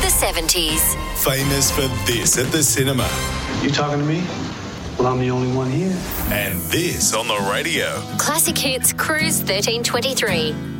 the 70s. Famous for this at the cinema. You talking to me? Well, I'm the only one here. And this on the radio. Classic Hits Cruise 1323.